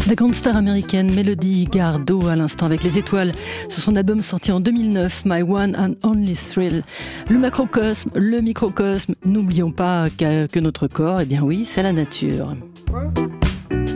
La grande star américaine Melody Gardot à l'instant avec Les Étoiles, sur son album sorti en 2009, My One and Only Thrill. Le macrocosme, le microcosme, n'oublions pas que notre corps, eh bien oui, c'est la nature.